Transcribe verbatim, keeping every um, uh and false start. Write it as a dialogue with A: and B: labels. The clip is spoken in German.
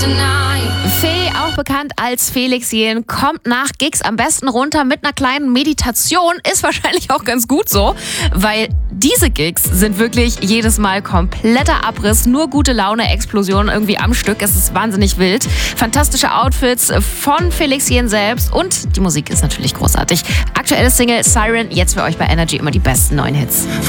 A: Fee, auch bekannt als Felix Jähn, kommt nach Gigs am besten runter mit einer kleinen Meditation. Ist wahrscheinlich auch ganz gut so, weil diese Gigs sind wirklich jedes Mal kompletter Abriss, nur gute Laune, Explosionen irgendwie am Stück. Es ist wahnsinnig wild. Fantastische Outfits von Felix Jähn selbst und die Musik ist natürlich großartig. Aktuelle Single Siren, jetzt für euch bei Energy immer die besten neuen Hits.